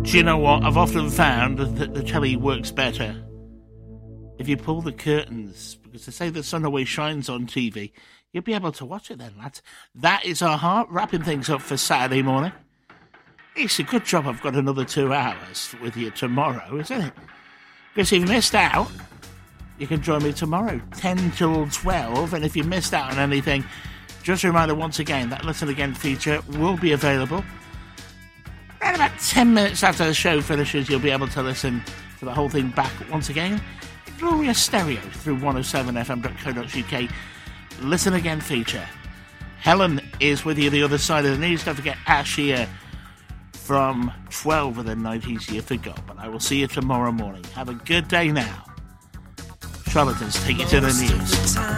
Do you know what? I've often found that the telly works better if you pull the curtains, because they say the sun always shines on TV. You'll be able to watch it then, lads. That is our heart, wrapping things up for Saturday morning. It's a good job I've got another 2 hours with you tomorrow, isn't it? Because if you missed out, you can join me tomorrow, 10 till 12. And if you missed out on anything, just a reminder once again, that Listen Again feature will be available. And about 10 minutes after the show finishes, you'll be able to listen to the whole thing back once again. Glorious stereo through 107fm.co.uk. Listen Again feature. Helen is with you the other side of the news. Don't forget Ash here from 12 of the 90s you forgot. But I will see you tomorrow morning. Have a good day now. Charlatans, take you to the news.